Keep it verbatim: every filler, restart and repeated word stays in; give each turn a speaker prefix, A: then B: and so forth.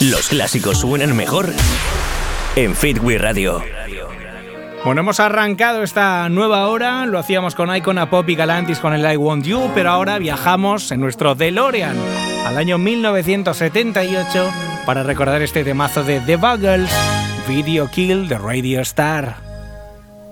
A: Los clásicos suenan mejor en Fitwi Radio.
B: Bueno, hemos arrancado esta nueva hora, lo hacíamos con Icona Pop y Galantis con el I Want You, pero ahora viajamos en nuestro DeLorean al año mil novecientos setenta y ocho para recordar este temazo de The Buggles, Video Kill the Radio Star.